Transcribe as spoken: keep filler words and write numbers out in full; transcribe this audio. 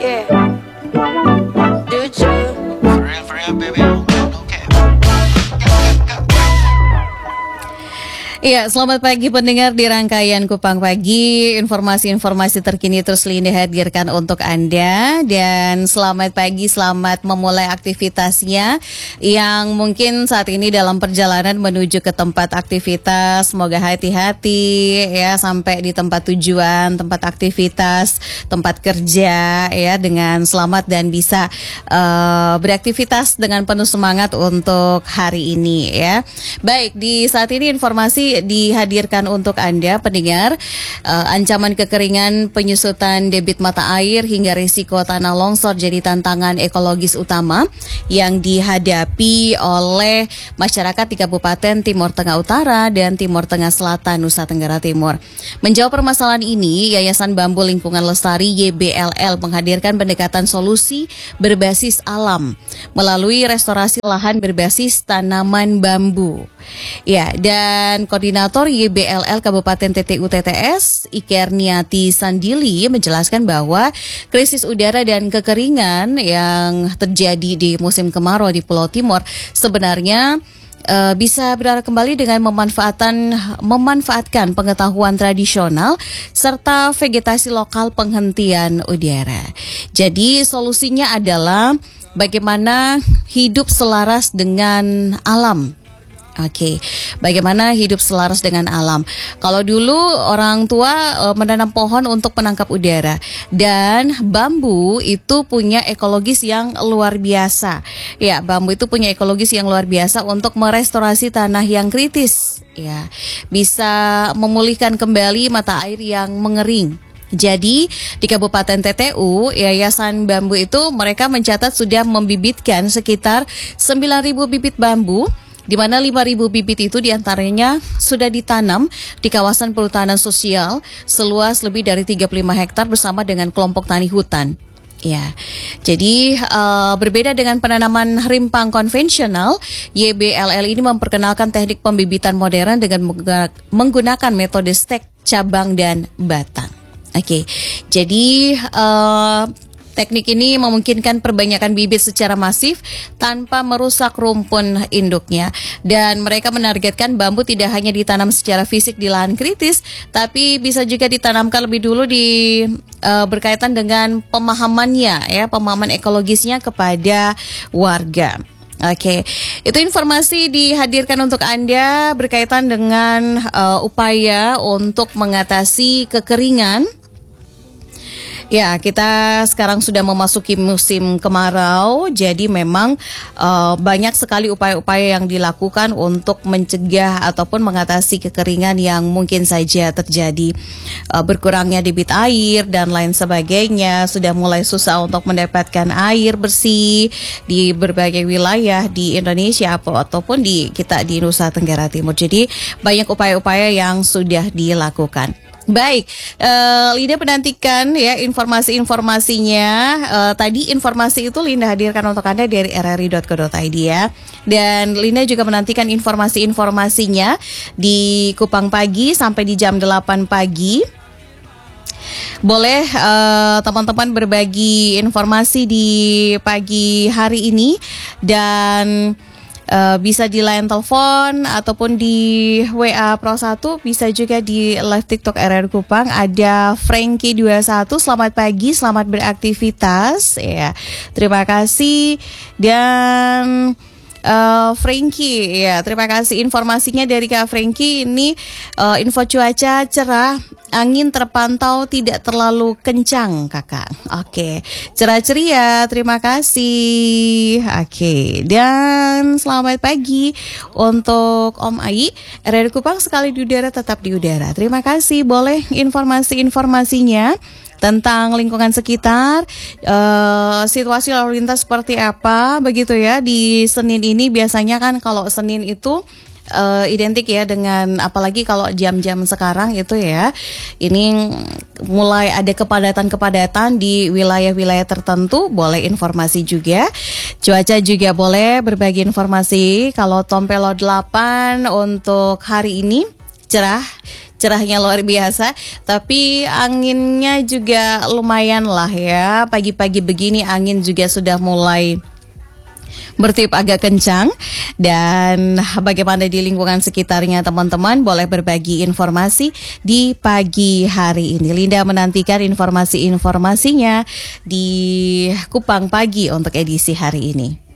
Yeah. Do it, For real, for real, baby. Okay. Iya, selamat pagi pendengar di rangkaian Kupang Pagi. Informasi-informasi terkini terus Linda hadirkan untuk Anda. Dan selamat pagi, selamat memulai aktivitasnya yang mungkin saat ini dalam perjalanan menuju ke tempat aktivitas. Semoga hati-hati ya sampai di tempat tujuan, tempat aktivitas, tempat kerja ya dengan selamat dan bisa uh, beraktivitas dengan penuh semangat untuk hari ini ya. Baik, di saat ini informasi dihadirkan untuk Anda pendengar, uh, ancaman kekeringan, penyusutan debit mata air hingga risiko tanah longsor jadi tantangan ekologis utama yang dihadapi oleh masyarakat di Kabupaten Timur Tengah Utara dan Timur Tengah Selatan Nusa Tenggara Timur. Menjawab permasalahan ini, Yayasan Bambu Lingkungan Lestari Y B L L menghadirkan pendekatan solusi berbasis alam melalui restorasi lahan berbasis tanaman bambu. Ya, dan Koordinator Y B L L Kabupaten T T U T T S, Ikerniati Sandili menjelaskan bahwa krisis udara dan kekeringan yang terjadi di musim kemarau di Pulau Timur sebenarnya uh, bisa berarah kembali dengan memanfaatkan memanfaatkan pengetahuan tradisional serta vegetasi lokal penghentian udara. Jadi solusinya adalah bagaimana hidup selaras dengan alam. Oke, okay. Bagaimana hidup selaras dengan alam? Kalau dulu orang tua e, menanam pohon untuk penangkap udara, dan bambu itu punya ekologis yang luar biasa. Ya, bambu itu punya ekologis yang luar biasa untuk merestorasi tanah yang kritis. Ya, bisa memulihkan kembali mata air yang mengering. Jadi di Kabupaten T T U, Yayasan Bambu itu mereka mencatat sudah membibitkan sekitar sembilan ribu bibit bambu, di mana lima ribu bibit itu diantaranya sudah ditanam di kawasan perhutanan sosial seluas lebih dari tiga puluh lima hektar bersama dengan kelompok tani hutan. Ya, jadi uh, berbeda dengan penanaman rimpang konvensional, Y B L L ini memperkenalkan teknik pembibitan modern dengan menggunakan metode stek, cabang, dan batang. Oke, okay. Jadi uh, teknik ini memungkinkan perbanyakan bibit secara masif tanpa merusak rumpun induknya. Dan mereka menargetkan bambu tidak hanya ditanam secara fisik di lahan kritis, tapi bisa juga ditanamkan lebih dulu di uh, berkaitan dengan pemahamannya, ya, pemahaman ekologisnya kepada warga. Oke, itu informasi dihadirkan untuk Anda berkaitan dengan uh, upaya untuk mengatasi kekeringan. Ya, kita sekarang sudah memasuki musim kemarau, jadi memang uh, banyak sekali upaya-upaya yang dilakukan untuk mencegah ataupun mengatasi kekeringan yang mungkin saja terjadi. Uh, berkurangnya debit air dan lain sebagainya, sudah mulai susah untuk mendapatkan air bersih di berbagai wilayah di Indonesia ataupun di kita di Nusa Tenggara Timur. Jadi banyak upaya-upaya yang sudah dilakukan. Baik, uh, Linda menantikan ya informasi-informasinya. Uh, tadi informasi itu Linda hadirkan untuk Anda dari r r i dot co dot i d ya. Dan Linda juga menantikan informasi-informasinya di Kupang Pagi sampai di jam delapan pagi. Boleh uh, teman-teman berbagi informasi di pagi hari ini, dan Uh, bisa di line telepon ataupun di W A Pro satu, bisa juga di live TikTok R R Kupang. Ada Frankie dua puluh satu, selamat pagi, selamat beraktivitas ya. Terima kasih. Dan Uh, Frankie, ya, terima kasih informasinya dari Kak Frankie. Ini uh, info cuaca cerah, angin terpantau tidak terlalu kencang, Kakak. Oke, cerah ceria, terima kasih. Oke, dan selamat pagi untuk Om Ai. R R Kupang sekali di udara tetap di udara. Terima kasih. Boleh informasi-informasinya tentang lingkungan sekitar, uh, situasi lalu lintas seperti apa, begitu ya. Di Senin ini biasanya kan kalau Senin itu uh, identik ya dengan, apalagi kalau jam-jam sekarang itu ya, ini mulai ada kepadatan-kepadatan di wilayah-wilayah tertentu. Boleh informasi juga, cuaca juga boleh berbagi informasi. Kalau Tompelo delapan untuk hari ini cerah, cerahnya luar biasa. Tapi anginnya juga lumayan lah ya. Pagi-pagi begini angin juga sudah mulai bertiup agak kencang. Dan bagaimana di lingkungan sekitarnya teman-teman, boleh berbagi informasi di pagi hari ini. Linda menantikan informasi-informasinya di Kupang Pagi untuk edisi hari ini.